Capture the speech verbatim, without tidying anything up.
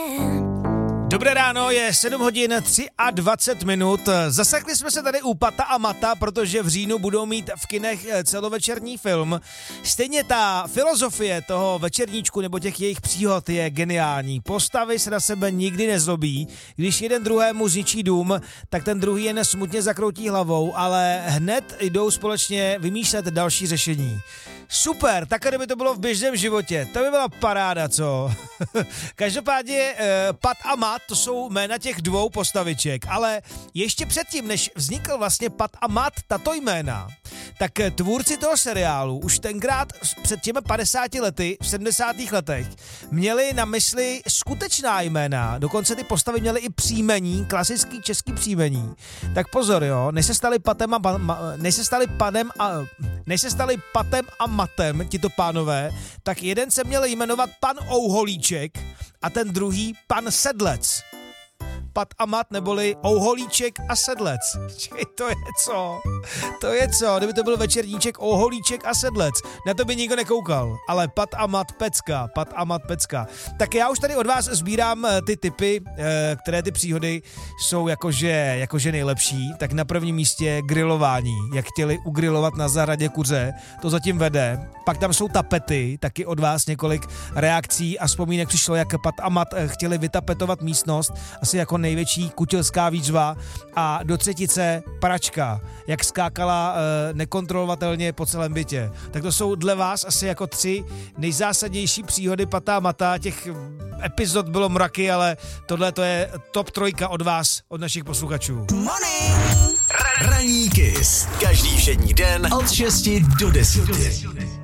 Dobré ráno, je sedm hodin dvacet tři minut. Zasekli jsme se tady u Pata a Mata, protože v říjnu budou mít v kinech celovečerní film. Stejně ta filozofie toho večerníčku nebo těch jejich příhod je geniální. Postavy se na sebe nikdy nezlobí. Když jeden druhému zničí dům, tak ten druhý jen smutně zakroutí hlavou, ale hned jdou společně vymýšlet další řešení. Super, tak kdyby to bylo v běžném životě, to by byla paráda, co? Každopádně eh, Pat a Mat, to jsou jména těch dvou postaviček, ale ještě předtím, než vznikl vlastně Pat a Mat, tato jména, tak tvůrci toho seriálu už tenkrát před těmi padesáti lety, v sedmdesátých letech, měli na mysli skutečná jména, dokonce ty postavy měly i příjmení, klasický český příjmení. Tak pozor, jo, než se stali Patem a, ma, než se stali panem a, než se stali Patem a Matem, tito pánové, tak jeden se měl jmenovat pan Ouholíček a ten druhý pan Sedlec. Pat a Mat neboli Ouholíček a Sedlec. Čekaj, to je co? To je co? Kdyby to byl večerníček Ouholíček a Sedlec. Na to by nikdo nekoukal. Ale Pat a Mat pecka. Pat a Mat pecka. Tak já už tady od vás sbírám ty tipy, které ty příhody jsou jakože, jakože nejlepší. Tak na prvním místě grilování. Jak chtěli ugrilovat na zahradě kuře. To zatím vede. Pak tam jsou tapety. Taky od vás několik reakcí a vzpomínek přišlo, jak Pat a Mat chtěli vytapetovat místnost. Asi jako největší kutilská výzva. A do třetice pračka, jak skákala e, nekontrolovatelně po celém bytě. Tak to jsou dle vás asi jako tři nejzásadnější příhody Pata a Mata. Těch epizod bylo mraky, ale tohle to je top trojka od vás, od našich posluchačů. Morning. Ranní kiss. Každý všední den od šesti do deseti.